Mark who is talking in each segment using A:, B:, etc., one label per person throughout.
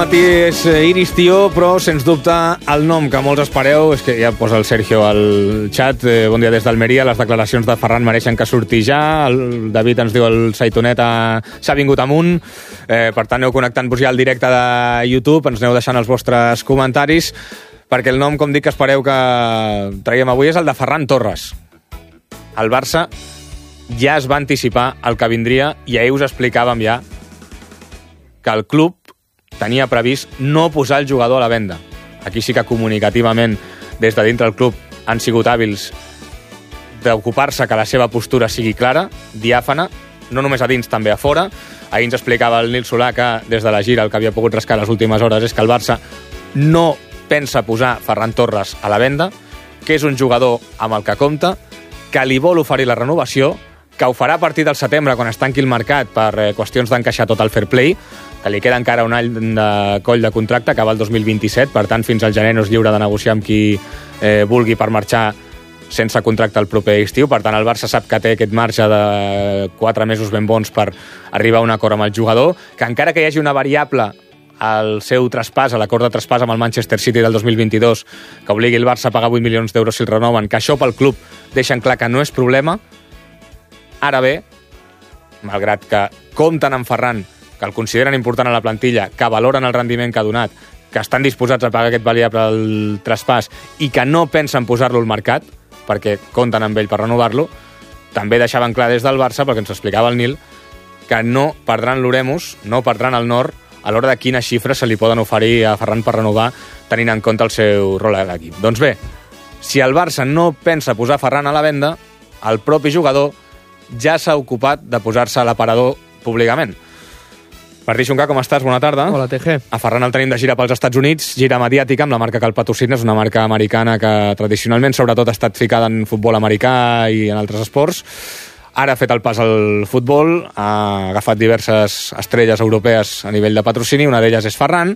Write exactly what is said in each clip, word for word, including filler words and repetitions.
A: Matí és Iris Tio, però sens dubte el nom que molts espereu és que ja posa el Sergio al xat. Eh, bon dia des d'Almeria. Les declaracions de Ferran mereixen que surti ja. El David ens diu el Saitonet s'ha vingut amunt. Eh, per tant, aneu connectant-vos ja al directe de YouTube. Ens aneu deixant els vostres comentaris, perquè el nom, com dic, que espereu que traiem avui és el de Ferran Torres. El Barça ja es va anticipar el que vindria i ahir us explicàvem ja que el club tenia previst no posar el jugador a la venda. Aquí sí que comunicativament des de dintre del club han sigut hàbils d'ocupar-se que la seva postura sigui clara, diàfana, no només a dins, també a fora. Ahir ens explicava el Nil Solà que des de la gira el que havia pogut rascar les últimes hores és que el Barça no pensa posar Ferran Torres a la venda, que és un jugador amb el que compta, que li vol oferir la renovació, que ho farà a partir del setembre quan es tanqui el mercat per eh, qüestions d'encaixar tot el fair play, que li queda encara un any de coll de contracte, acaba el dos mil vint-i-set, per tant fins al gener no és lliure de negociar amb qui eh, vulgui per marxar sense contracte el proper estiu. Per tant el Barça sap que té aquest marge de quatre mesos ben bons per arribar a un acord amb el jugador, que encara que hi hagi una variable al seu traspàs, a l'acord de traspàs amb el Manchester City del dos mil vint-i-dos, que obligui el Barça a pagar vuit milions d'euros si el renoven, que això pel club deixen clar que no és problema. Ara bé, malgrat que compten amb Ferran, que el consideren important a la plantilla, que valoren el rendiment que ha donat, que estan disposats a pagar aquest variable al traspàs i que no pensen posar-lo al mercat, perquè compten amb ell per renovar-lo, també deixaven clar des del Barça, perquè ens explicava el Nil, que no perdran l'Oremus, no perdran el Nord, a l'hora de quines xifres se li poden oferir a Ferran per renovar, tenint en compte el seu rol a l'equip. Doncs bé, si el Barça no pensa posar Ferran a la venda, el propi jugador ja s'ha ocupat de posar-se a l'aparador públicament. Martí Xunca, com estàs? Bona tarda.
B: Hola, T G.
A: A Ferran el tenim de gira pels Estats Units, gira mediàtica amb la marca que el patrocina, és una marca americana que tradicionalment sobretot ha estat ficada en futbol americà i en altres esports. Ara ha fet el pas al futbol, ha agafat diverses estrelles europees a nivell de patrocini, una d'elles és Ferran,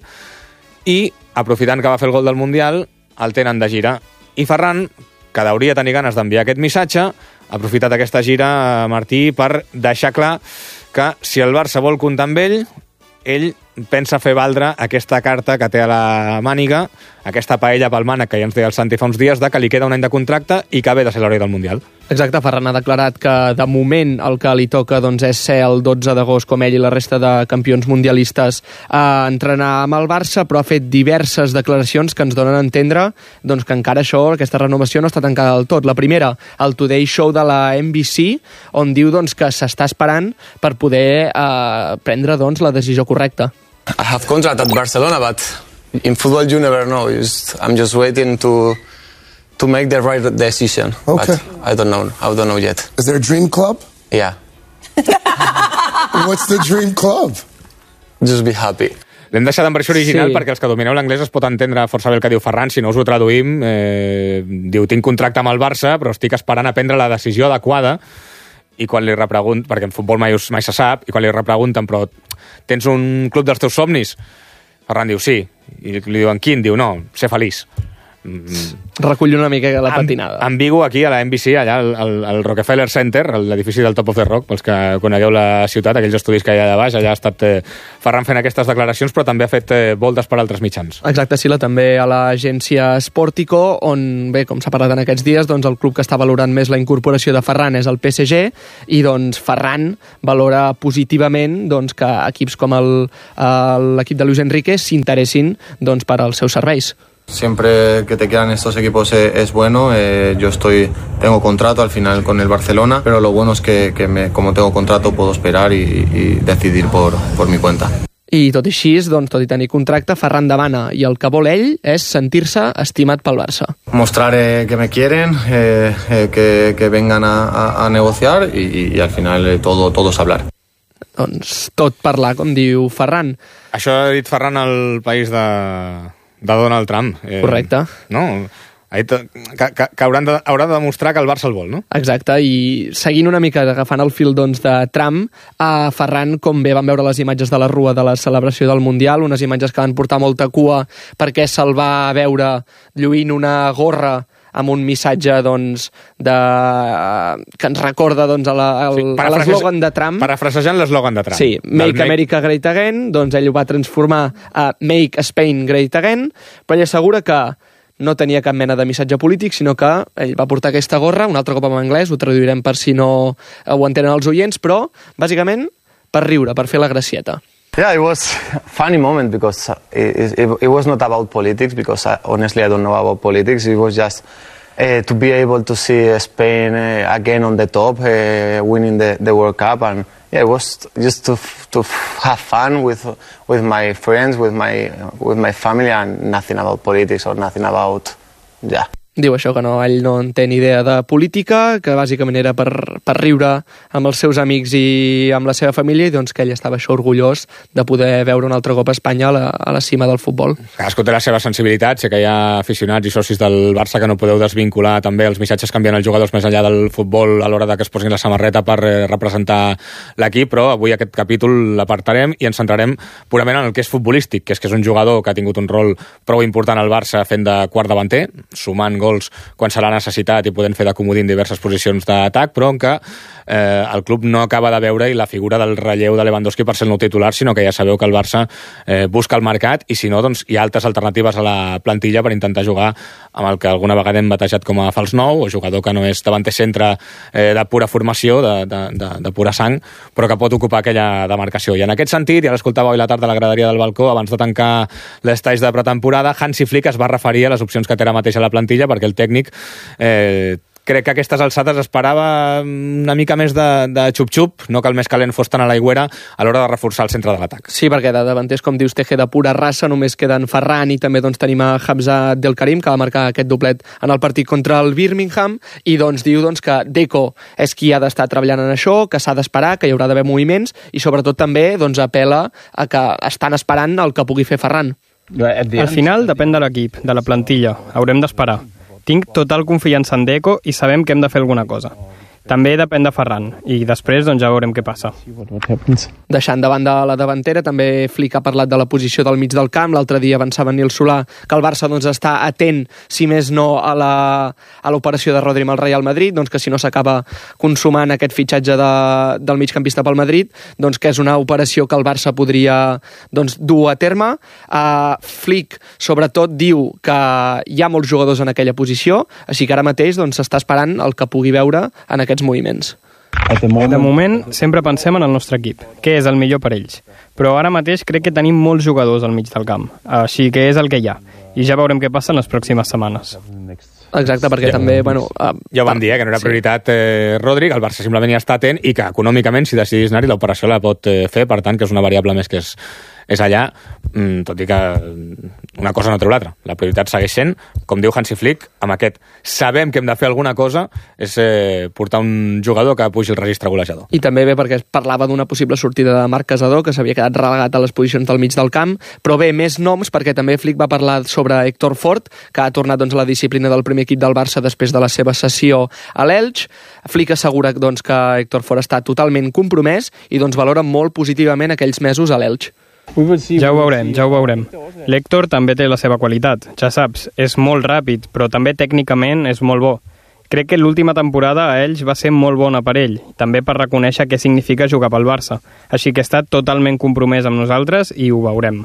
A: i aprofitant que va fer el gol del Mundial, el tenen de gira. I Ferran, que hauria tenir ganes d'enviar aquest missatge, ha aprofitat aquesta gira, Martí, per deixar clar que si el Barça vol comptar amb ell, ell pensa fer valdre aquesta carta que té a la màniga, aquesta paella pel mànec que ja ens deia el Santi fa uns dies, de que li queda un any de contracte i que ve de ser l'hora del Mundial.
B: Exacte, Ferran ha declarat que de moment el que li toca doncs, és ser el dotze d'agost com ell i la resta de campions mundialistes a entrenar amb el Barça, però ha fet diverses declaracions que ens donen a entendre doncs, que encara això, aquesta renovació no està tancada del tot. La primera, el Today Show de la N B C, on diu doncs, que s'està esperant per poder eh, prendre doncs, la decisió correcta.
C: I have contract at Barcelona, but in football you never know. Just, I'm just waiting to to make the right decision.
D: Okay.
C: But I don't know. I don't know yet.
D: Is there a dream club?
C: Yeah.
D: What's the dream club?
C: Just be happy.
A: L'hem deixat en versió original
B: Sí.
A: perquè els que domineu l'anglès es pot entendre força bé el que diu Ferran. Si no us ho traduïm, eh, diu, tinc contracte amb el Barça, però estic esperant a prendre la decisió adequada. I quan li repregunten, perquè en futbol mai, mai se sap, i quan li repregunten, però tens un club dels teus somnis? Ferran diu sí. I li diuen quin? Diu no, ser feliç.
B: Recull una mica la patinada.
A: En Vigo, aquí a la N B C, allà al, al, al Rockefeller Center, l'edifici del Top of the Rock, pels que conegueu la ciutat, aquells estudis que hi ha allà baix, allà ha estat eh, Ferran fent aquestes declaracions, però també ha fet eh, voltes per altres mitjans.
B: Exacte, Sila, també a l'agència Sportico, on, bé, com s'ha parlat en aquests dies, doncs el club que està valorant més la incorporació de Ferran és el P S G, i doncs Ferran valora positivament doncs, que equips com l'equip de Luis Enrique s'interessin doncs, per als seus serveis.
E: Siempre que te quedan estos equipos es, es bueno. Eh, yo estoy, tengo contrato al final con el Barcelona, pero lo bueno es que, que me, como tengo contrato puedo esperar y, y decidir por, por mi cuenta.
B: I tot i així, doncs, tot i tenir contracte, Ferran demana, i el que vol ell és sentir-se estimat pel Barça.
E: Mostrar eh, que me quieren, eh, eh, que, que vengan a, a, a negociar y, y al final eh, todo, todo es hablar.
B: Doncs tot parlar, com diu Ferran.
A: Això ha dit Ferran al país de... de Donald Trump. Eh,
B: Correcte.
A: No? Que, que, que hauran de, haurà de demostrar que el Barça el vol, no?
B: Exacte, i seguint una mica, agafant el fil doncs, de Trump, a Ferran, com bé van veure les imatges de la rua de la celebració del Mundial, unes imatges que van portar molta cua perquè se'l va veure lluint una gorra amb un missatge doncs, de, que ens recorda doncs, a, la, al, sí, a l'eslògan de Trump.
A: Parafrasejant l'eslògan de Trump.
B: Sí, Make America Great Again, doncs ell ho va transformar a Make Spain Great Again, però ell assegura que no tenia cap mena de missatge polític, sinó que ell va portar aquesta gorra, un altre cop en anglès, ho traduirem per si no ho entenen els oients, però, bàsicament, per riure, per fer la gracieta.
C: Yeah, it was a funny moment because it, it, it was not about politics, because I, honestly I don't know about politics. It was just uh, to be able to see Spain uh, again on the top, uh, winning the, the World Cup, and yeah, it was just to to have fun with with my friends, with my with my family, and nothing about politics or nothing about yeah.
B: Diu això, que no, ell no en té ni idea de política, que bàsicament era per, per riure amb els seus amics i amb la seva família, i doncs que ell estava això orgullós de poder veure un altre cop a Espanya a la, a la cima del futbol.
A: Cadascú té la seva sensibilitat, sé que hi ha aficionats i socis del Barça que no podeu desvincular també els missatges que envien els jugadors més enllà del futbol a l'hora de que es posin la samarreta per eh, representar l'equip, però avui aquest capítol l'apartarem i ens centrarem purament en el que és futbolístic, que és que és un jugador que ha tingut un rol prou important al Barça fent de quart davanter, sumant gols quan se l'ha necessitat i podent fer de comodí en diverses posicions d'atac, però en què eh, el club no acaba de veure i la figura del relleu de Lewandowski per ser el nou titular, sinó que ja sabeu que el Barça eh, busca el mercat, i si no, doncs hi ha altres alternatives a la plantilla per intentar jugar amb el que alguna vegada hem batejat com a fals nou, o jugador que no és davanter centre eh, de pura formació, de, de, de, de pura sang, però que pot ocupar aquella demarcació. I en aquest sentit, ja l'escoltava avui a la tarda a la graderia del balcó, abans de tancar l'estage de pretemporada, Hansi Flick es va referir a les opcions que té ara mateix a la plantilla, perquè el tècnic eh, crec que a aquestes alçades esperava una mica més de, de xup-xup, no que el més calent fos tan a l'aigüera a l'hora de reforçar el centre de l'atac.
B: Sí, perquè de davanters, com dius, Teje de pura raça, només queden Ferran i també doncs, tenim a Hamza Abdelkarim, que va marcar aquest doblet en el partit contra el Birmingham, i doncs diu doncs, que Deco és qui ha d'estar treballant en això, que s'ha d'esperar, que hi haurà d'haver moviments, i sobretot també doncs, apela a que estan esperant el que pugui fer Ferran.
F: Al final depèn de l'equip, de la plantilla. Haurem d'esperar. Tinc total confiança en Deco i sabem que hem de fer alguna cosa. També depèn de Ferran, i després doncs, ja veurem què passa.
B: Deixant de banda la davantera, també Flick ha parlat de la posició del mig del camp. L'altre dia avançava Nil Solà que el Barça doncs, està atent, si més no, a la, a l'operació de Rodri amb el Real Madrid, doncs que si no s'acaba consumant aquest fitxatge de, del migcampista pel Madrid, doncs que és una operació que el Barça podria doncs, dur a terme. Uh, Flick, sobretot, diu que hi ha molts jugadors en aquella posició, així que ara mateix doncs, s'està esperant el que pugui veure en aquest moviments.
F: De moment, sempre pensem en el nostre equip, què és el millor per ells. Però ara mateix crec que tenim molts jugadors al mig del camp, així que és el que hi ha. I ja veurem què passa en les pròximes setmanes.
B: Exacte, perquè ja, també... Bueno, uh,
A: ja ho vam dir, eh, que no era prioritat eh, Rodri, el Barça simplement hi està atent i que econòmicament, si decidís anar-hi, l'operació la pot eh, fer, per tant, que és una variable més que és, és allà, mm, tot i que una cosa no treu l'altra. La prioritat segueix sent, com diu Hansi Flick, amb aquest sabem que hem de fer alguna cosa, és eh, portar un jugador que pugi el registre golejador.
B: I també bé perquè es parlava d'una possible sortida de Marc Casador, que s'havia quedat relegat a les posicions del mig del camp, però bé, més noms, perquè també Flick va parlar sobre Héctor Fort, que ha tornat doncs, a la disciplina del primer equip del Barça després de la seva sessió a l'Elx. Flick assegura doncs, que Héctor Fort està totalment compromès i doncs, valora molt positivament aquells mesos a l'Elx.
F: Ja ho veurem, ja ho veurem. L'Héctor també té la seva qualitat, ja saps, és molt ràpid, però també tècnicament és molt bo. Crec que l'última temporada a Elx va ser molt bona per ell, també per reconèixer què significa jugar pel Barça. Així que està totalment compromès amb nosaltres i ho veurem.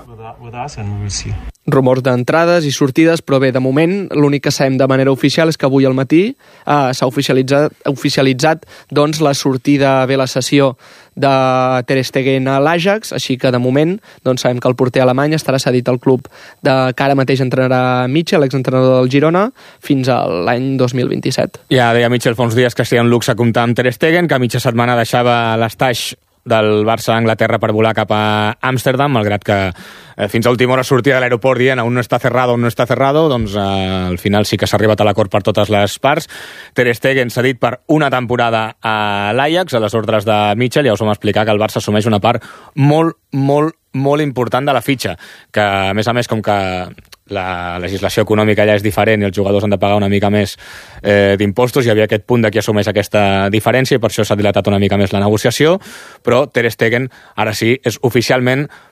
B: Rumors d'entrades i sortides, però bé, de moment l'únic que sabem de manera oficial és que avui al matí eh, s'ha oficialitzat, oficialitzat doncs, la sortida, bé, la sessió de Ter Stegen a l'Ajax, així que de moment doncs, sabem que el porter alemany estarà cedit al club de, que ara mateix entrenarà Mitchell, l'exentrenador del Girona, fins a l'any dos mil vint-i-set.
A: Ja deia Mitchell fa uns dies que seria un luxe comptar amb Ter Stegen, que a mitja setmana deixava l'estaix del Barça a Anglaterra per volar cap a Amsterdam, malgrat que eh, fins a última hora sortia de l'aeroport dient aún no està cerrado, aún no està cerrado, doncs eh, al final sí que s'ha arribat a l'acord per totes les parts. Ter Stegen cedit per una temporada a l'Ajax, a les ordres de Mitchell, ja us vam explicar que el Barça assumeix una part molt, molt, molt important de la fitxa, que a més a més com que la legislació econòmica ja és diferent i els jugadors han de pagar una mica més eh, d'impostos, hi havia aquest punt de qui assumeix aquesta diferència i per això s'ha dilatat una mica més la negociació, però Ter Stegen ara sí és oficialment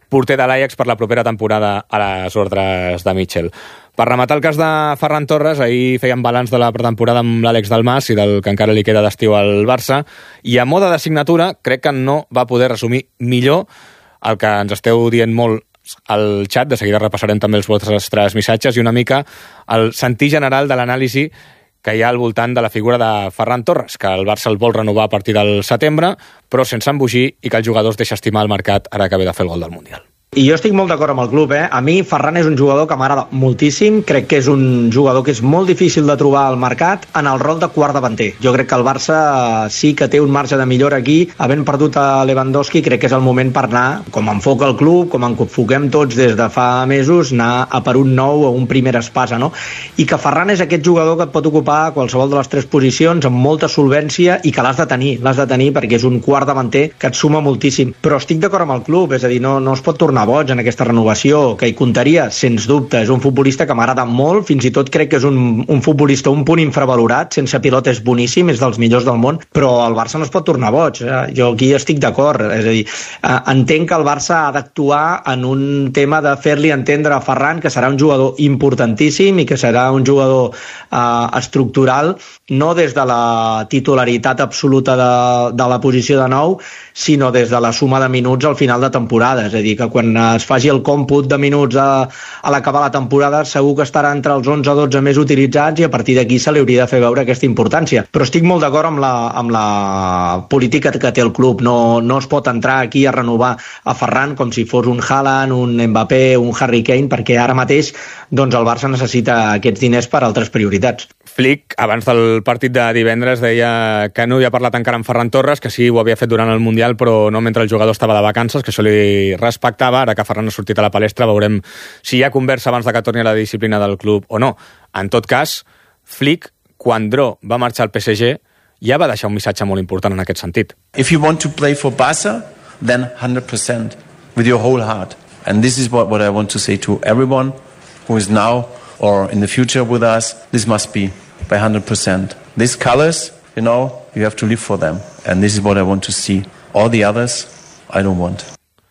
A: porter de l'Ajax per la propera temporada a les ordres de Mitchell. Per rematar el cas de Ferran Torres, ahir feien balanç de la pretemporada amb l'Àlex Dalmas i del que encara li queda d'estiu al Barça, i a moda de signatura crec que no va poder resumir millor el que ens esteu dient molt al xat. De seguida repassarem també els vostres missatges i una mica el sentir general de l'anàlisi que hi ha al voltant de la figura de Ferran Torres, que el Barça el vol renovar a partir del setembre, però sense embogir, i que el jugador es deixa estimar al mercat ara que ve de fer el gol del Mundial.
G: I jo estic molt d'acord amb el club, eh? A mi Ferran és un jugador que m'agrada moltíssim, crec que és un jugador que és molt difícil de trobar al mercat en el rol de quart davanter. Jo crec que el Barça sí que té un marge de millora aquí, havent perdut a Lewandowski, crec que és el moment per anar, com enfoca el club, com enfoquem tots des de fa mesos, anar a per un nou o un primer espasa, no? I que Ferran és aquest jugador que et pot ocupar qualsevol de les tres posicions amb molta solvència i que l'has de tenir, l'has de tenir perquè és un quart davanter que et suma moltíssim. Però estic d'acord amb el club, és a dir, no, no es pot tornar boig en aquesta renovació, que hi comptaria, sens dubte. És un futbolista que m'agrada molt, fins i tot crec que és un, un futbolista un punt infravalorat, sense pilota és boníssim, és dels millors del món, però el Barça no es pot tornar boig. Eh? Jo aquí estic d'acord, és a dir, eh, entenc que el Barça ha d'actuar en un tema de fer-li entendre a Ferran que serà un jugador importantíssim i que serà un jugador eh, estructural, no des de la titularitat absoluta de, de la posició de nou, sinó des de la suma de minuts al final de temporada. És a dir, que quan es faci el còmput de minuts a, a l'acabar la temporada segur que estarà entre els onze o dotze més utilitzats i a partir d'aquí se li hauria de fer veure aquesta importància. Però estic molt d'acord amb la, amb la política que té el club. No, no es pot entrar aquí a renovar a Ferran com si fos un Haaland, un Mbappé, un Harry Kane, perquè ara mateix doncs, el Barça necessita aquests diners per altres prioritats.
A: Flick, abans del partit de divendres, deia que no havia parlat encara amb Ferran Torres, que sí, ho havia fet durant el Mundial, però no mentre el jugador estava de vacances, que això li respectava. Ara que Ferran ha sortit a la palestra, veurem si hi ha conversa abans de que torni a la disciplina del club o no. En tot cas, Flick, quan Dro va marxar al P S G, ja va deixar un missatge molt important en aquest sentit.
H: If you want to play for Barca, then one hundred percent, with your whole heart. And this is what, what I want to say to everyone who is now or in the future with us. This must be by one hundred percent. These colors, you know, you have to live for them. And this is what I want to see. All the others, I don't want.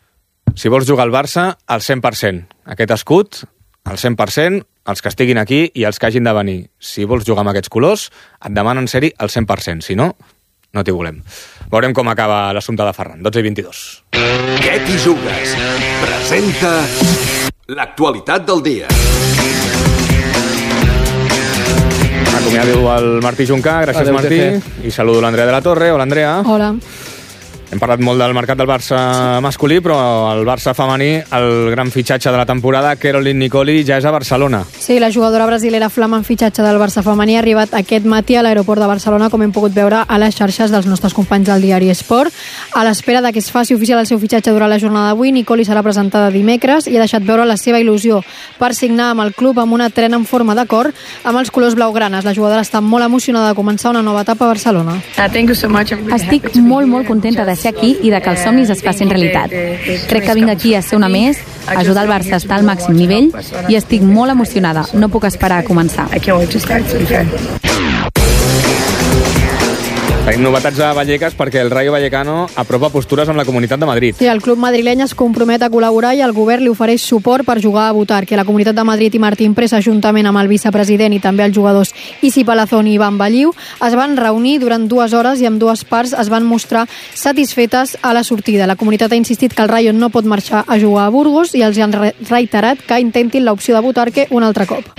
A: Si vols jugar al Barça, al cent per cent. Aquest escut, al cent per cent, els que estiguin aquí i els que hagin de venir. Si vols jugar amb aquests colors, et demanen ser-hi al cent per cent. Si no, no t'hi volem. Veurem com acaba l'assumpte de Ferran. dotze i vint-i-dos.
I: Què t'hi jugues? Presenta l'actualitat del dia.
A: Acomiado el Martí Juncà, gràcies. Adeu, Martí, i saludo l'Andrea de la Torre. Hola, Andrea.
J: Hola.
A: Hem parlat molt del mercat del Barça masculí, però el Barça femení, el gran fitxatge de la temporada, Caroline Nicoli, ja és a Barcelona.
J: Sí, la jugadora brasilera flamant fitxatge del Barça femení ha arribat aquest matí a l'aeroport de Barcelona, com hem pogut veure a les xarxes dels nostres companys del diari Esport. A l'espera de que es faci oficial el seu fitxatge durant la jornada d'avui, Nicoli serà presentada dimecres i ha deixat veure la seva il·lusió per signar amb el club amb una trena en forma d'acord amb els colors blaugranes. La jugadora està molt emocionada de començar una nova etapa a Barcelona.
K: Estic molt, molt contenta de ser aquí i de que els somnis es facin realitat. Crec que vinc aquí a ser una més, a ajudar el Barça a estar al màxim nivell i estic molt emocionada. No puc esperar a començar.
A: Tenim novetats a Vallecas perquè el Rayo Vallecano apropa postures amb la Comunitat de Madrid.
J: Sí, el club madrileny es compromet a col·laborar i el govern li ofereix suport per jugar a votar, que la Comunitat de Madrid i Martín Presa, juntament amb el vicepresident i també els jugadors Isi Palazón i Ivan Balliu, es van reunir durant dues hores i amb dues parts es van mostrar satisfetes a la sortida. La comunitat ha insistit que el Rayo no pot marxar a jugar a Burgos i els han reiterat que intentin l'opció de Butarque un altre cop.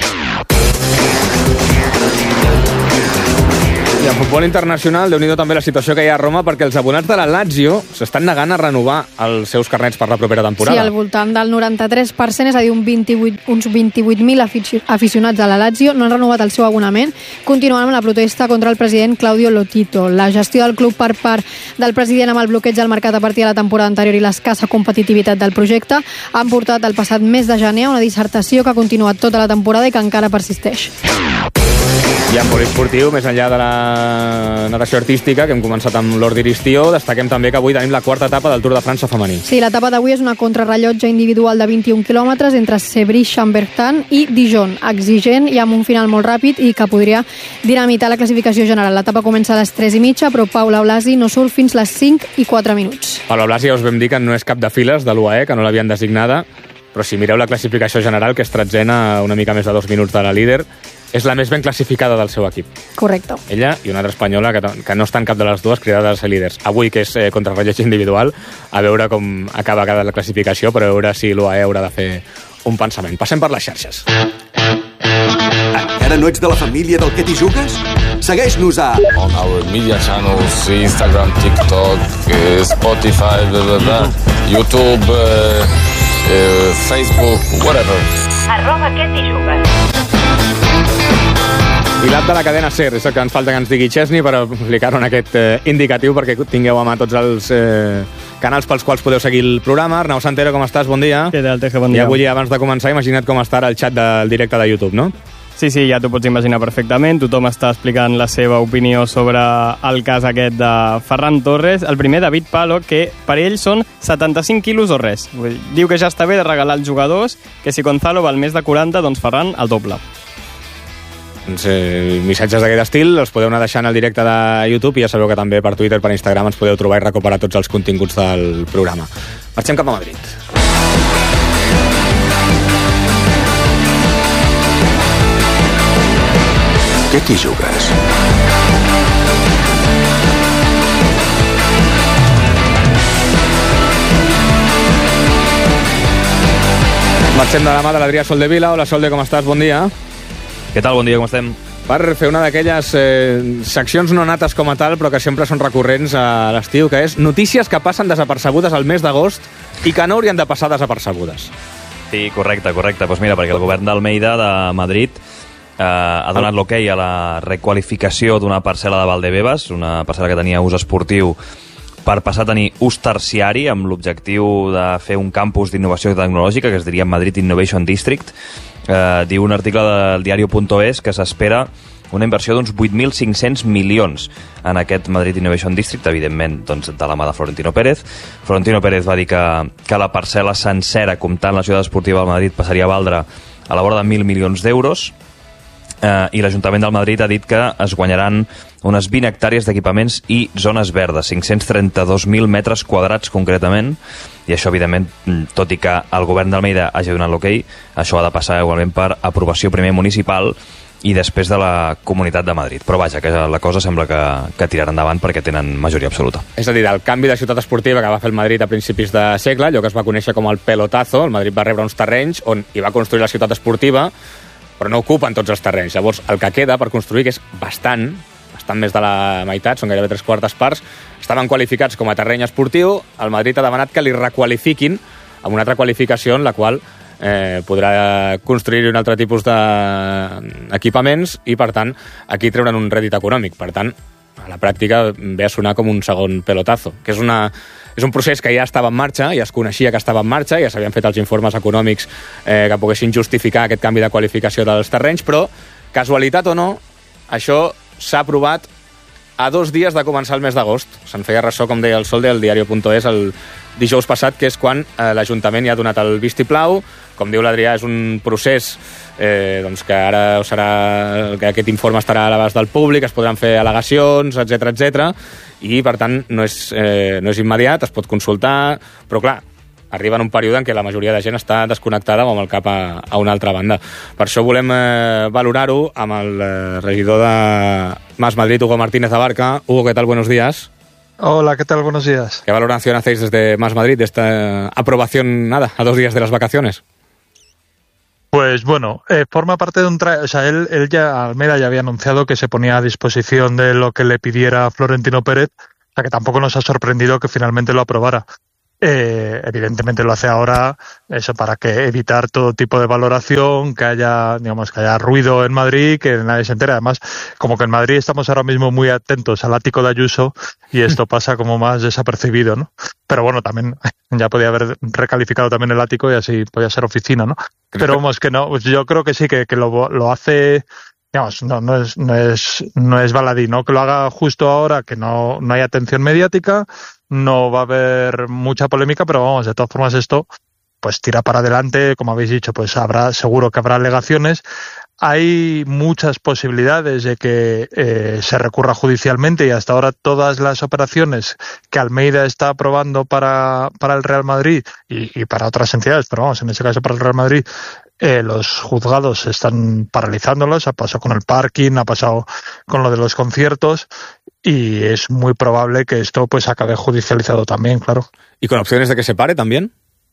A: I al futbol internacional, déu-n'hi-do també la situació que hi ha a Roma, perquè els abonats de la Lazio s'estan negant a renovar els seus carnets per la propera temporada.
J: Sí, al voltant del noranta-tres per cent, és a dir, un vint-i-vuit, uns vint-i-vuit mil aficionats de la Lazio no han renovat el seu abonament, continuant amb la protesta contra el president Claudio Lotito. La gestió del club per part del president amb el bloqueig del mercat a partir de la temporada anterior i l'escassa competitivitat del projecte han portat el passat mes de gener a una dissertació que ha continuat tota la temporada i que encara persisteix.
A: I en poliesportiu, més enllà de la natació artística, que hem començat amb l'Ordi Ristió, destaquem també que avui tenim la quarta etapa del Tour de França femení.
J: Sí, l'etapa d'avui és una contrarrellotge individual de vint-i-un quilòmetres entre Sevry-Chambertin i Dijon, exigent i amb un final molt ràpid i que podria dinamitar la classificació general. L'etapa comença a les tres i mitja, però Paula Blasi no surt fins les cinc i quatre minuts.
A: Paula Blasi ja us vam dir que no és cap de files de l'U A E, que no l'havien designada, però si mireu la classificació general, que és tretzena, una mica més de dos minuts de la líder, és la més ben classificada del seu equip.
J: Correcte.
A: Ella i una altra espanyola que, que no estan cap de les dues cridades a ser líders. Avui, que és eh, contrarrellotge individual, a veure com acaba cada la classificació, però a veure si l'U A E haurà de fer un pensament. Passem per les xarxes.
I: Encara no ets de la família del Que t'hi jugues? Segueix-nos a...
L: On our media channels, Instagram, TikTok, eh, Spotify, blah, blah, blah, YouTube, eh, eh, Facebook, whatever.
M: Arroba Que t'hi jugues.
A: I l'app de la cadena SER, és el que ens falta que ens digui Chesney per aplicar-ho en aquest eh, indicatiu perquè tingueu a mà tots els eh, canals pels quals podeu seguir el programa. Arnau Santero, com estàs? Bon dia.
F: Què tal, Teje? Bon dia.
A: I avui, abans de començar, imagina't com està el xat del directe de YouTube, no?
F: Sí, sí, ja t'ho pots imaginar perfectament. Tothom està explicant la seva opinió sobre el cas aquest de Ferran Torres. El primer, David Palo, que per ell són setanta-cinc quilos o res. Diu que ja està bé de regalar als jugadors, que si Gonzalo val més de quaranta, doncs Ferran el doble.
A: Doncs, eh, missatges d'aquest estil els podeu anar deixant al directe de YouTube i ja sabeu que també per Twitter, per Instagram ens podeu trobar i recuperar tots els continguts del programa. Marxem cap a Madrid.
I: Què t'hi jugues?
A: Marxem de la mà de l'Adrià Soldevila. Hola, Solde, com estàs? Bon dia.
N: Què tal? Bon dia, com estem?
A: Per fer una d'aquelles eh, seccions no nates com a tal, però que sempre són recurrents a l'estiu, que és notícies que passen desapercebudes al mes d'agost i que no haurien de passar desapercebudes.
N: Sí, correcte, correcte. Doncs mira, perquè el govern d'Almeida de Madrid eh, ha donat l'hoquei a la requalificació d'una parcel·la de Valdebebas, una parcel·la que tenia ús esportiu, per passar a tenir ús terciari amb l'objectiu de fer un campus d'innovació tecnològica que es diria Madrid Innovation District. Eh, diu un article del diario punto es que s'espera una inversió d'uns vuit mil cinc-cents milions en aquest Madrid Innovation District, evidentment doncs, de la mà de Florentino Pérez. Florentino Pérez va dir que, que la parcel·la sencera, comptant la ciutat esportiva del Madrid, passaria a valdre a la vora de mil milions d'euros. Uh, i l'Ajuntament del Madrid ha dit que es guanyaran unes vint hectàrees d'equipaments i zones verdes, cinc-cents trenta-dos mil metres quadrats concretament, i això, evidentment, tot i que el govern d'Almeida hagi donat l'hoquei, això ha de passar igualment per aprovació primer municipal i després de la Comunitat de Madrid. Però vaja, que la cosa sembla que, que tirarà endavant perquè tenen majoria absoluta.
A: És a dir, el canvi de ciutat esportiva que va fer el Madrid a principis de segle, allò que es va conèixer com el pelotazo, el Madrid va rebre uns terrenys on hi va construir la ciutat esportiva, però no ocupen tots els terrenys. Llavors, el que queda per construir, que és bastant, bastant més de la meitat, són gairebé tres quartes parts, estaven qualificats com a terreny esportiu. El Madrid ha demanat que li requalifiquin amb una altra qualificació en la qual eh, podrà construir un altre tipus d'equipaments i, per tant, aquí treuran un rèdit econòmic. Per tant, a la pràctica ve a sonar com un segon pelotazo, que és una... És un procés que ja estava en marxa, ja es coneixia que estava en marxa, ja s'havien fet els informes econòmics eh, que poguessin justificar aquest canvi de qualificació dels terrenys, però, casualitat o no, això s'ha aprovat a dos dies de començar el mes d'agost. Se'n feia ressò, com deia el Sol del diario punto es, el dijous passat, que és quan eh, l'Ajuntament ja ha donat el vistiplau. Com diu l'Adrià, és un procés eh, doncs que ara serà, que aquest informe estarà a l'abast del públic, es podran fer al·legacions, etcètera, etcètera, i per tant no és, eh, no és immediat, es pot consultar, però clar, arriba en un període en què la majoria de gent està desconnectada o amb el cap a, a una altra banda. Per això volem eh, valorar-ho amb el eh, regidor de Mas Madrid, Hugo Martínez Abarca. Hugo, ¿qué tal? Buenos días.
O: Hola, ¿qué tal? Buenos días.
A: ¿Qué valoración hacéis desde Más Madrid de esta aprobación, nada, a dos días de las vacaciones?
O: Pues bueno, eh, forma parte de un... Tra o sea, él, él ya, Almeida ya había anunciado que se ponía a disposición de lo que le pidiera Florentino Pérez, o sea que tampoco nos ha sorprendido que finalmente lo aprobara. Eh, evidentemente lo hace ahora eso para que evitar todo tipo de valoración, que haya, digamos, que haya ruido en Madrid, que nadie se entere. Además, como que en Madrid estamos ahora mismo muy atentos al ático de Ayuso y esto pasa como más desapercibido, ¿no? Pero bueno, también ya podía haber recalificado también el ático y así podía ser oficina, ¿no? Pero vamos, que no, yo creo que sí, que, que lo, lo hace digamos, no, no es, no es, no es baladí, ¿no? Que lo haga justo ahora, que no, no hay atención mediática, no va a haber mucha polémica, pero vamos, de todas formas esto, pues tira para adelante, como habéis dicho, pues habrá, seguro que habrá alegaciones. Hay muchas posibilidades de que eh, se recurra judicialmente y hasta ahora todas las operaciones que Almeida está aprobando para, para el Real Madrid y, y para otras entidades, pero vamos, en este caso para el Real Madrid, eh, los juzgados están paralizándolos. Ha pasado con el parking, ha pasado con lo de los conciertos y es muy probable que esto pues acabe judicializado también, claro.
A: ¿Y con opciones de que se pare también?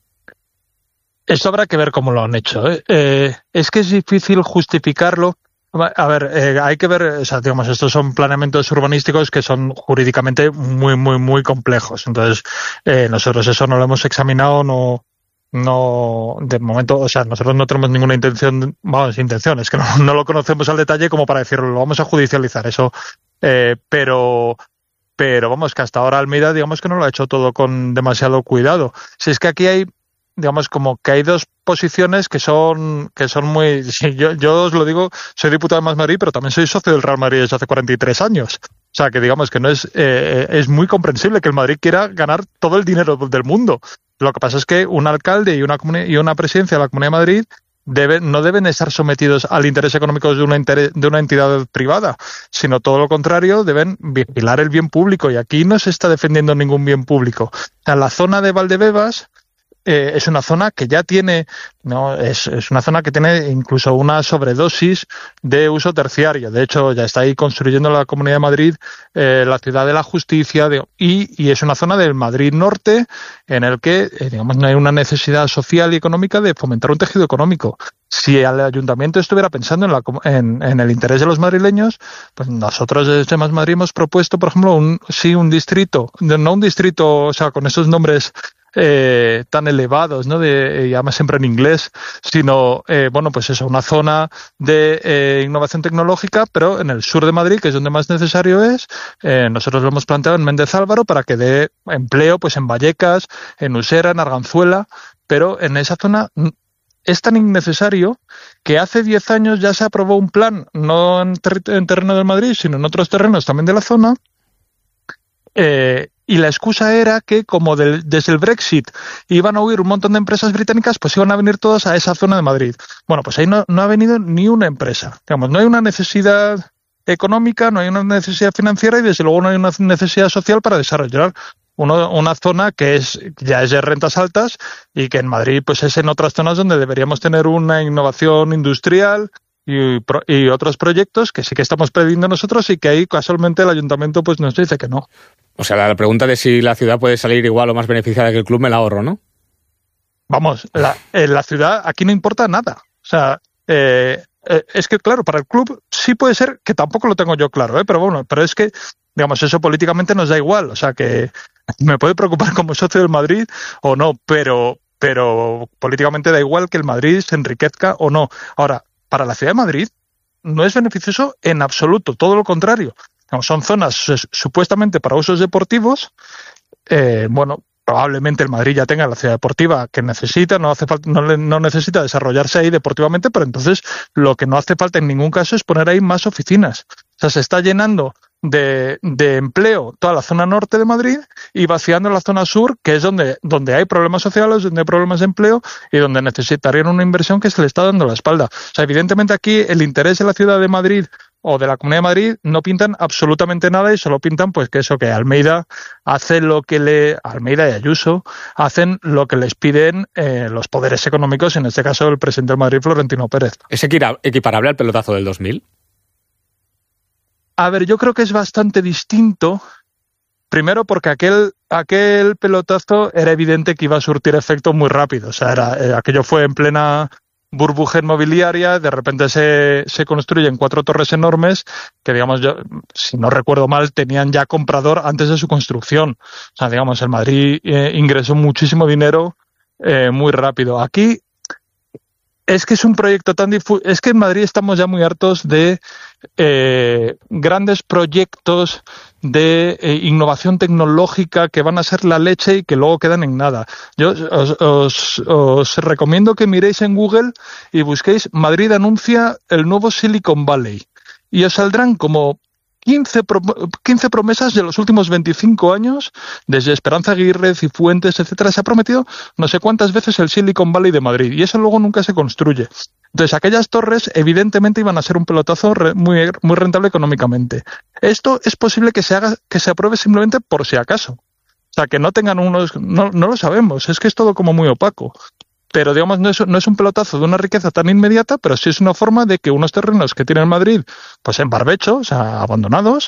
O: Esto habrá que ver cómo lo han hecho, ¿eh? Eh, es que es difícil justificarlo. A ver, eh, hay que ver, o sea, digamos, estos son planeamientos urbanísticos que son jurídicamente muy, muy, muy complejos. Entonces, eh, nosotros eso no lo hemos examinado, no, no, de momento, o sea, nosotros no tenemos ninguna intención, vamos, intención, es que no, no lo conocemos al detalle como para decirlo, lo vamos a judicializar, eso, eh, pero, pero vamos, que hasta ahora Almeida, digamos que no lo ha hecho todo con demasiado cuidado. Si es que aquí hay, digamos, como que hay dos posiciones que son que son muy... Sí, yo, yo os lo digo, soy diputado de Más Madrid, pero también soy socio del Real Madrid desde hace cuarenta y tres años. O sea, que digamos que no es... Eh, es muy comprensible que el Madrid quiera ganar todo el dinero del mundo. Lo que pasa es que un alcalde y una, y una presidencia de la Comunidad de Madrid debe, no deben estar sometidos al interés económico de una, interés, de una entidad privada, sino todo lo contrario, deben vigilar el bien público. Y aquí no se está defendiendo ningún bien público. O sea, la zona de Valdebebas... Eh, es una zona que ya tiene, no, es, es una zona que tiene incluso una sobredosis de uso terciario. De hecho, ya está ahí construyendo la Comunidad de Madrid eh, la ciudad de la justicia de, y, y es una zona del Madrid norte en el que, eh, digamos, no hay una necesidad social y económica de fomentar un tejido económico. Si el ayuntamiento estuviera pensando en, la, en, en el interés de los madrileños, pues nosotros desde Más Madrid hemos propuesto, por ejemplo, un, sí, un distrito, no un distrito, o sea, con esos nombres Eh, tan elevados, ¿no? De, y además siempre en inglés, sino, eh, bueno, pues eso, una zona de eh, innovación tecnológica, pero en el sur de Madrid, que es donde más necesario es. Eh, nosotros lo hemos planteado en Méndez Álvaro para que dé empleo, pues en Vallecas, en Usera, en Arganzuela, pero en esa zona es tan innecesario que hace diez años ya se aprobó un plan, no en, ter- en terreno del Madrid, sino en otros terrenos también de la zona, eh, y la excusa era que como del, desde el Brexit iban a huir un montón de empresas británicas, pues iban a venir todas a esa zona de Madrid. Bueno, pues ahí no, no ha venido ni una empresa. Digamos, no hay una necesidad económica, no hay una necesidad financiera y desde luego no hay una necesidad social para desarrollar uno, una zona que es ya es de rentas altas y que en Madrid pues es en otras zonas donde deberíamos tener una innovación industrial y, y otros proyectos que sí que estamos previendo nosotros y que ahí casualmente el ayuntamiento pues nos dice que no.
A: O sea, la pregunta de si la ciudad puede salir igual o más beneficiada que el club me la ahorro, ¿no?
O: Vamos, la, en la ciudad aquí no importa nada. O sea, eh, eh, es que claro, para el club sí puede ser que tampoco lo tengo yo claro, ¿eh? Pero bueno, pero es que, digamos, eso políticamente nos da igual. O sea, que me puede preocupar como socio del Madrid o no, pero, pero políticamente da igual que el Madrid se enriquezca o no. Ahora, para la ciudad de Madrid no es beneficioso en absoluto, todo lo contrario. Son zonas supuestamente para usos deportivos. Eh, bueno, probablemente el Madrid ya tenga la ciudad deportiva que necesita, no hace falta, no, le, no necesita desarrollarse ahí deportivamente, pero entonces lo que no hace falta en ningún caso es poner ahí más oficinas. O sea, se está llenando de, de empleo toda la zona norte de Madrid y vaciando la zona sur, que es donde, donde hay problemas sociales, donde hay problemas de empleo y donde necesitarían una inversión que se le está dando la espalda. O sea, evidentemente aquí el interés de la ciudad de Madrid o de la Comunidad de Madrid no pintan absolutamente nada y solo pintan pues que eso, que Almeida hace lo que le... Almeida y Ayuso hacen lo que les piden eh, los poderes económicos, en este caso el presidente del Madrid, Florentino Pérez.
A: ¿Es equiparable al pelotazo del dos mil?
O: A ver, yo creo que es bastante distinto. Primero porque aquel, aquel pelotazo era evidente que iba a surtir efecto muy rápido. O sea, era, eh, aquello fue en plena burbuja inmobiliaria, de repente se, se construyen cuatro torres enormes que, digamos, yo, si no recuerdo mal, tenían ya comprador antes de su construcción. O sea, digamos, el Madrid eh, ingresó muchísimo dinero eh, muy rápido. Aquí es que es un proyecto tan difuso. Es que en Madrid estamos ya muy hartos de eh, grandes proyectos de eh, innovación tecnológica que van a ser la leche y que luego quedan en nada. Yo os, os, os recomiendo que miréis en Google y busquéis Madrid anuncia el nuevo Silicon Valley y os saldrán como quince, pro, quince promesas de los últimos veinticinco años, desde Esperanza Aguirre, Cifuentes, etcétera. Se ha prometido no sé cuántas veces el Silicon Valley de Madrid y eso luego nunca se construye. Entonces, aquellas torres evidentemente iban a ser un pelotazo re, muy, muy rentable económicamente. Esto es posible que se haga, que se apruebe simplemente por si acaso. O sea, que no tengan unos... No, no lo sabemos, es que es todo como muy opaco. Pero, digamos, no es, no es un pelotazo de una riqueza tan inmediata, pero sí es una forma de que unos terrenos que tiene Madrid, pues en barbecho, o sea, abandonados,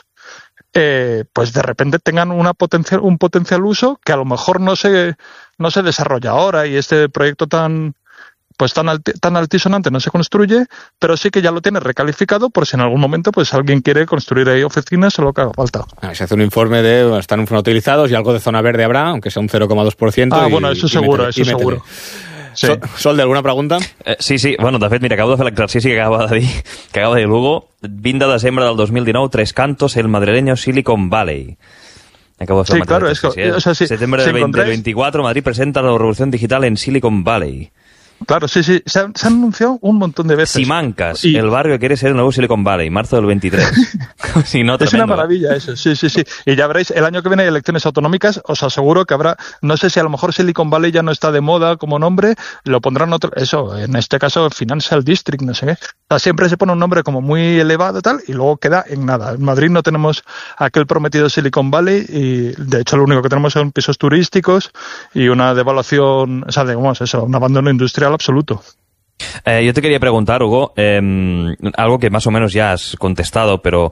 O: eh, pues de repente tengan una potencial, un potencial uso que a lo mejor no se, no se desarrolla ahora y este proyecto tan, pues tan, alti, tan altisonante no se construye, pero sí que ya lo tiene recalificado por si en algún momento pues alguien quiere construir ahí oficinas o lo que haga falta.
A: Ah, se hace un informe de bueno, están infrautilizados y algo de zona verde habrá, aunque sea un cero coma dos por ciento.
O: Ah,
A: y,
O: bueno, eso
A: y
O: seguro,
A: métele,
O: eso seguro.
A: Sí. Sol, Sol, ¿alguna pregunta?
N: Eh, sí, sí. Bueno, de fet, mira, acabo de fer l'exercici que acaba de dir, que acaba de dir Lugo. vint de desembre del dos mil dinou, Tres Cantos, el madrileño Silicon Valley. Acabo de fer
O: sí, claro, es que,
N: eh?
O: o sea, sí,
N: Septiembre
O: si
N: del veinte veinticuatro, Madrid presenta la revolución digital en Silicon Valley.
O: Claro, sí, sí, se han, se han anunciado un montón de veces.
N: Simancas,
O: y...
N: el barrio que quiere ser el nuevo Silicon Valley, marzo del veintitrés. Si no,
O: es una maravilla eso, sí, sí, sí. Y ya veréis, el año que viene hay elecciones autonómicas, os aseguro que habrá, no sé si a lo mejor Silicon Valley ya no está de moda como nombre, lo pondrán otro, eso, en este caso Financial District, no sé qué. O sea, siempre se pone un nombre como muy elevado y tal, y luego queda en nada. En Madrid no tenemos aquel prometido Silicon Valley, y de hecho lo único que tenemos son pisos turísticos y una devaluación, o sea, digamos eso, un abandono industrial absoluto.
N: Eh, yo te quería preguntar, Hugo, eh, algo que más o menos ya has contestado, pero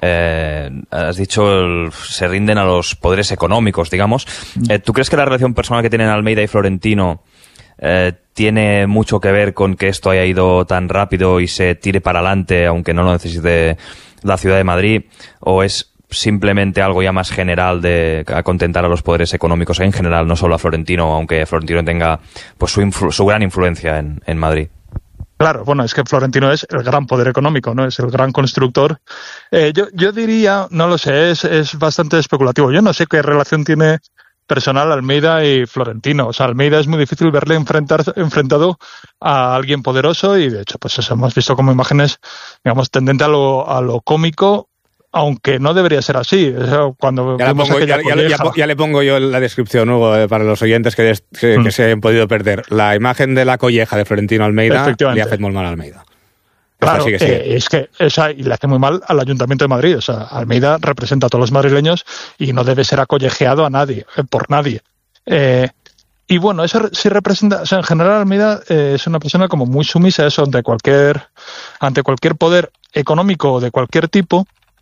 N: eh, has dicho el, se rinden a los poderes económicos, digamos. Eh, ¿Tú crees que la relación personal que tienen Almeida y Florentino eh, tiene mucho que ver con que esto haya ido tan rápido y se tire para adelante, aunque no lo necesite la ciudad de Madrid? ¿O es simplemente algo ya más general de contentar a los poderes económicos en general, no solo a Florentino, aunque Florentino tenga pues su, influ- su gran influencia en, en Madrid?
O: Claro, bueno, es que Florentino es el gran poder económico, ¿no? Es el gran constructor. Eh, yo, yo diría, no lo sé, es, es bastante especulativo. Yo no sé qué relación tiene personal Almeida y Florentino. O sea, Almeida es muy difícil verle enfrentar, enfrentado a alguien poderoso y, de hecho, pues eso hemos visto como imágenes, digamos, tendente a lo, a lo cómico, aunque no debería ser así. O sea, cuando
A: ya, pongo, ya, ya, ya, ya le pongo yo la descripción, Hugo, eh, para los oyentes que, des, que, mm. que se han podido perder. La imagen de la colleja de Florentino Almeida le hace muy mal a Almeida.
O: Claro, sigue, sigue. Eh, es que esa, y le hace muy mal al Ayuntamiento de Madrid. O sea, Almeida representa a todos los madrileños y no debe ser acollejeado a nadie, eh, por nadie. Eh, y bueno, eso sí representa, o sea, en general Almeida eh, es una persona como muy sumisa eso ante cualquier, ante cualquier poder económico de cualquier tipo.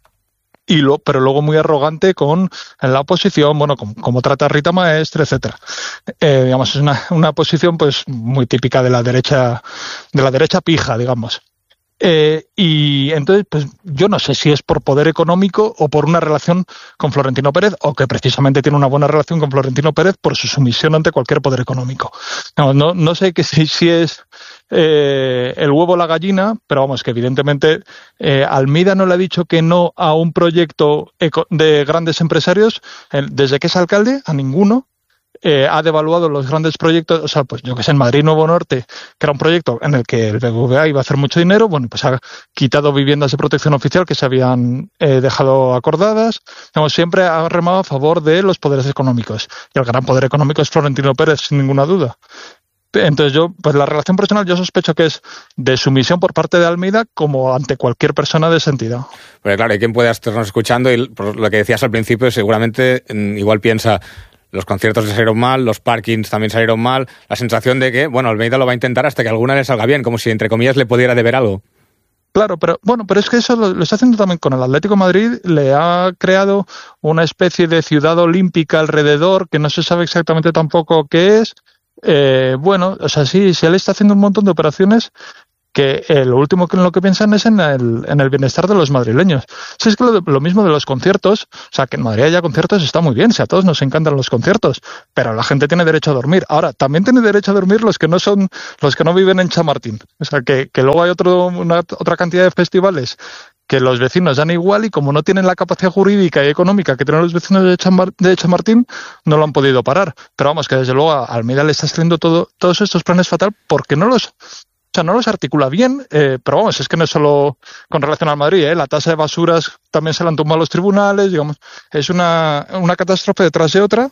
O: Y lo, pero luego muy arrogante con la oposición, bueno, como, como trata a Rita Maestre, etcétera. Eh, digamos, es una, una posición pues muy típica de la derecha, de la derecha pija, digamos. Eh, y entonces, pues yo no sé si es por poder económico o por una relación con Florentino Pérez, o que precisamente tiene una buena relación con Florentino Pérez por su sumisión ante cualquier poder económico. No, no, no sé que si, si es eh, el huevo o la gallina, pero vamos, que evidentemente eh, Almeida no le ha dicho que no a un proyecto eco- de grandes empresarios eh, desde que es alcalde, a ninguno. Eh, ha devaluado los grandes proyectos, o sea, pues yo que sé, en Madrid Nuevo Norte, que era un proyecto en el que el B B V A iba a hacer mucho dinero, bueno, pues ha quitado viviendas de protección oficial que se habían eh, dejado acordadas. Digamos, siempre ha remado a favor de los poderes económicos. Y el gran poder económico es Florentino Pérez, sin ninguna duda. Entonces yo, pues la relación personal yo sospecho que es de sumisión por parte de Almeida como ante cualquier persona de sentido.
A: Pero claro, hay quien puede estarnos escuchando y por lo que decías al principio, seguramente igual piensa... Los conciertos le salieron mal, los parkings también salieron mal. La sensación de que, bueno, Almeida lo va a intentar hasta que alguna le salga bien, como si, entre comillas, le pudiera deber algo.
O: Claro, pero bueno, pero es que eso lo, lo está haciendo también con el Atlético de Madrid. Le ha creado una especie de ciudad olímpica alrededor, que no se sabe exactamente tampoco qué es. Eh, bueno, o sea, sí, si él está haciendo un montón de operaciones que eh, lo último que en lo que piensan es en el, en el bienestar de los madrileños. Si es que lo, lo mismo de los conciertos, o sea, que en Madrid haya conciertos está muy bien, si a todos nos encantan los conciertos, pero la gente tiene derecho a dormir. Ahora, también tiene derecho a dormir los que no son, los que no viven en Chamartín. O sea, que, que luego hay otro, una, otra cantidad de festivales que los vecinos dan igual y como no tienen la capacidad jurídica y económica que tienen los vecinos de, Chamar, de Chamartín, no lo han podido parar. Pero vamos, que desde luego a Almeida le está saliendo todo, todos estos planes fatal porque no los, o sea, no los articula bien, eh, pero vamos, es que no es solo con relación al Madrid, ¿eh? La tasa de basuras también se la han tumbado los tribunales, digamos, es una, una catástrofe detrás de otra.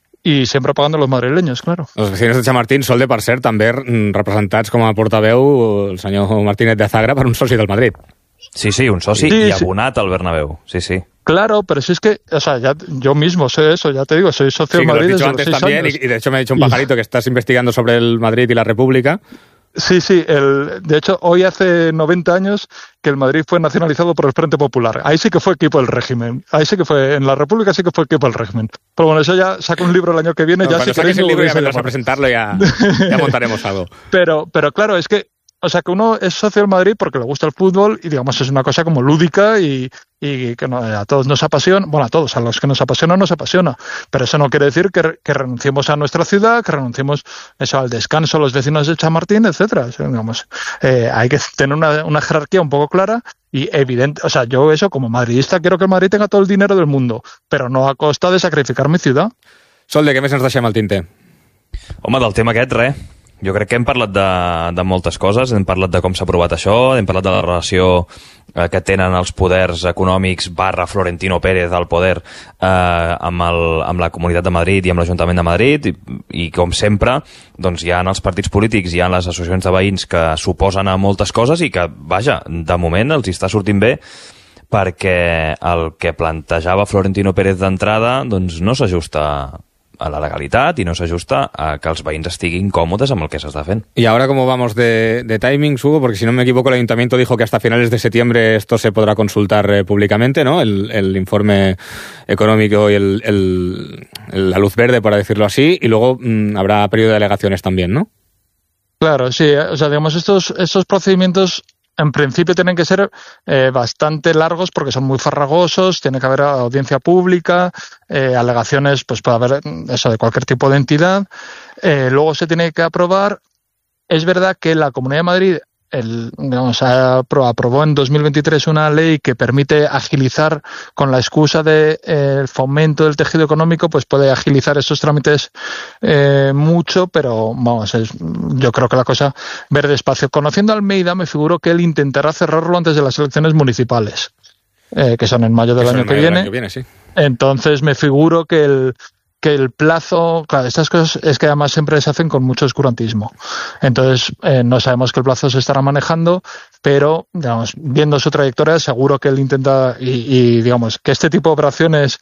O: I sempre pagant los madrileños, claro.
A: Els vecinos de Chamartín, Solde, per cert, també representats com a portaveu el senyor Martínez de Azagra per un soci del Madrid.
N: Sí, sí, un soci
O: sí,
N: y
O: sí.
N: abonat al Bernabéu, sí, sí.
O: Claro, pero si es que, o sea, ya, yo mismo sé eso, ya te digo, soy socio
A: sí,
O: de Madrid desde
A: antes
O: los seis
A: también,
O: años.
A: Y, y de hecho me ha dicho un pajarito que estás investigando sobre el Madrid y la República.
O: Sí, sí, el, de hecho, hoy hace noventa años que el Madrid fue nacionalizado por el Frente Popular. Ahí sí que fue equipo del régimen. Ahí sí que fue, en la República sí que fue equipo del régimen. Pero bueno, eso ya saca un libro el año que viene.
A: No,
O: ya
A: cuando
O: si
A: saques el libro ya vendrás
O: a
A: a presentarlo y ya, ya montaremos algo.
O: Pero, pero claro, es que, o sea, que uno es socio del Madrid porque le gusta el fútbol y, digamos, es una cosa como lúdica y, y que no, a todos nos apasiona, bueno, a todos, a los que nos apasiona, nos apasiona. Pero eso no quiere decir que, que renunciemos a nuestra ciudad, que renunciemos eso, al descanso, a los vecinos de Chamartín, etcétera. O sea, digamos, eh, hay que tener una, una jerarquía un poco clara y evidente. O sea, yo eso, como madridista, quiero que el Madrid tenga todo el dinero del mundo, pero no a costa de sacrificar mi ciudad.
A: Solde, què més ens deixem al tinter?
N: Home, del tema aquest, res. Jo crec que hem parlat de, de moltes coses, hem parlat de com s'ha aprovat això, hem parlat de la relació eh, que tenen els poders econòmics barra Florentino Pérez al poder eh, amb, el, amb la Comunitat de Madrid i amb l'Ajuntament de Madrid i, i com sempre doncs, hi ha els partits polítics, hi ha les associacions de veïns que s'oposen a moltes coses i que, vaja, de moment els hi està sortint bé perquè el que plantejava Florentino Pérez d'entrada doncs, no s'ajusta a la legalitat i no s'ajusta a que els veïns estiguin còmodes amb el que s'està fent.
A: Y ahora, ¿cómo vamos de, de timings, Hugo? Porque si no me equivoco, el Ayuntamiento dijo que hasta finales de septiembre esto se podrá consultar eh, públicamente, ¿no? El, el informe económico y el, el, el, la luz verde, para decirlo así, y luego mmm, habrá periodo de alegaciones también, ¿no?
O: Claro, sí. O sea, digamos, estos, estos procedimientos en principio tienen que ser eh, bastante largos porque son muy farragosos, tiene que haber audiencia pública, eh, alegaciones, pues puede haber eso de cualquier tipo de entidad, eh, luego se tiene que aprobar. Es verdad que la Comunidad de Madrid el, digamos, aprobó en dos mil veintitrés una ley que permite agilizar, con la excusa del de, eh, fomento del tejido económico, pues puede agilizar esos trámites eh, mucho, pero vamos, es, yo creo que la cosa ver despacio. Conociendo a Almeida, me figuro que él intentará cerrarlo antes de las elecciones municipales, eh, que son en mayo del año que viene.
A: año que viene sí.
O: Entonces me figuro que el que el plazo, claro, estas cosas es que además siempre se hacen con mucho oscurantismo. Entonces, eh, no sabemos qué el plazo se estará manejando, pero, digamos, viendo su trayectoria, seguro que él intenta, y, y digamos, que este tipo de operaciones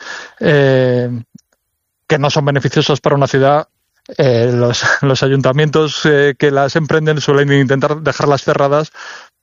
O: eh, que no son beneficiosos para una ciudad, eh, los, los ayuntamientos eh, que las emprenden suelen intentar dejarlas cerradas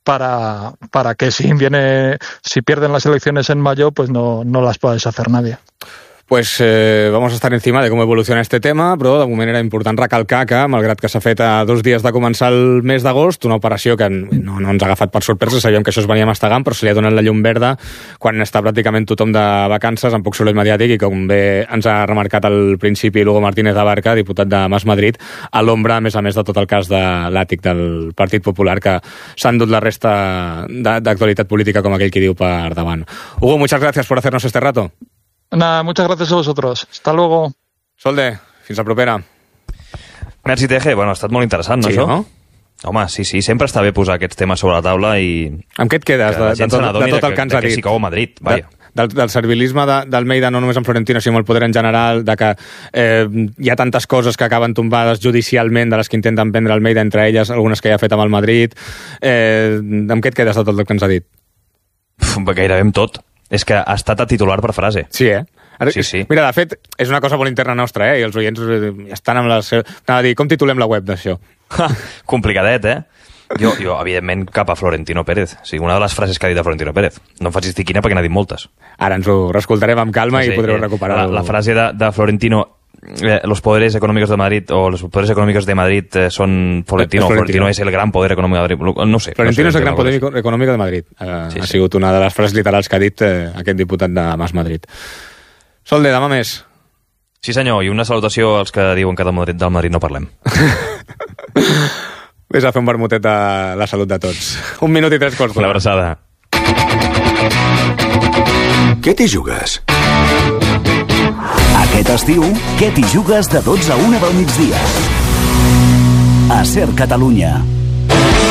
O: para, para que si viene, si pierden las elecciones en mayo, pues no, no las pueda deshacer nadie.
A: Pues eh, vamos a estar encima de com evoluciona este tema, però de moment era important recalcar que, malgrat que s'ha fet a dos dies de començar el mes d'agost, una operació que no, no ens ha agafat per sorpresa, sabíem que això es venia mastegant, però se li ha donat la llum verda quan està pràcticament tothom de vacances, amb poc soroll mediàtic, i com bé ens ha remarcat al principi Hugo Martínez Abarca, diputat de Mas Madrid, a l'ombra, a més a més de tot el cas de l'àtic del Partit Popular, que s'han dut la resta d'actualitat política, com aquell qui diu, per davant. Hugo, muchas gracias por hacernos este rato.
O: Nada, muchas gracias a vosotros. Hasta luego.
A: Solde, fins la propera.
N: Merci, Teje. Bueno, ha estat molt interessant, no,
A: sí,
N: això?
A: No?
N: Home, sí, sí, sempre està bé posar aquests temes sobre la taula i...
A: Amb què et quedes de, de, tot, de tot el que ens ha dit?
N: Que sí que ho Madrid, vaja.
A: De, del, del servilisme d'Almeida, no només en Florentino, sinó el poder en general, de que eh, hi ha tantes coses que acaben tombades judicialment de les que intenten prendre Almeida, entre elles algunes que ja ha fet amb el Madrid. Eh, amb què et quedes de tot el que ens ha dit?
N: Uf, gairebé amb tot. És que ha estat a titular per frase.
A: Sí, eh? Ara,
N: sí, sí.
A: Mira, de fet, és una cosa molt interna nostra, eh? I els oients estan amb la seva... Anava a dir, com titulem la web d'això?
N: Complicadet, eh? Jo, jo, evidentment, cap a Florentino Pérez. O sigui, una de les frases que ha dit de Florentino Pérez. No em facis dir quina perquè n'ha dit moltes.
A: Ara ens ho reescoltarem amb calma sí, i podreu
N: eh,
A: recuperar-ho.
N: La, la frase de, de Florentino eh, los poderes económicos de Madrid o los poderes económicos de Madrid eh, son Florentino,
A: Es Florentino.
N: Florentino es el gran poder económico de Madrid, no sé.
A: Florentino
N: no sé
A: és el gran poder
N: cosa.
A: econòmic de Madrid. Uh,
N: Sí,
A: ha
N: sí.
A: sigut una de les frases literals que ha dit uh, aquest diputat de Mas Madrid. Solde, demà més.
N: Sí senyor, i una salutació als que diuen que del Madrid, del Madrid no parlem.
A: Vés a fer un vermutet a la salut de tots. Un minut i tres quarts d'hora.
N: Una abraçada.
I: Què t'hi jugues?
P: Aquest estiu, què t'hi jugues de dotze a una del migdia? A Ser Catalunya.